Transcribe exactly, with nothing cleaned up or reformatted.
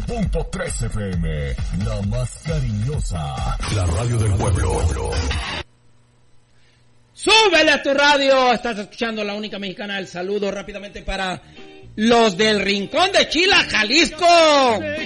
punto tres F M, la más cariñosa, la radio del pueblo. ¡Súbele a tu radio! Estás escuchando la única mexicana del saludo rápidamente para los del Rincón de Chila, Jalisco.